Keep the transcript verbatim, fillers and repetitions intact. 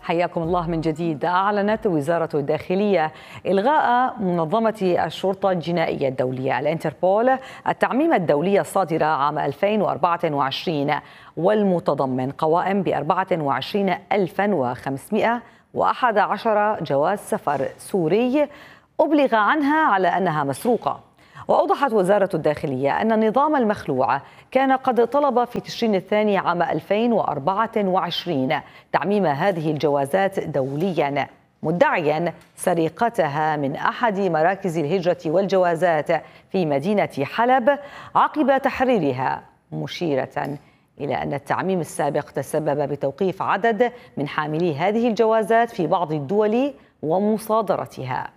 حياكم الله من جديد. أعلنت وزارة الداخلية إلغاء منظمة الشرطة الجنائية الدولية الانتربول التعميم الدولي الصادر عام ألفين وأربعة وعشرين والمتضمن قوائم ب أربعة وعشرين ألفا وخمسمائة وأحد عشر جواز سفر سوري أبلغ عنها على أنها مسروقة. وأوضحت وزارة الداخلية أن النظام المخلوع كان قد طلب في تشرين الثاني عام ألفين وأربعة وعشرين تعميم هذه الجوازات دوليا، مدعيا سرقتها من أحد مراكز الهجرة والجوازات في مدينة حلب عقب تحريرها، مشيرة إلى أن التعميم السابق تسبب بتوقيف عدد من حاملي هذه الجوازات في بعض الدول ومصادرتها.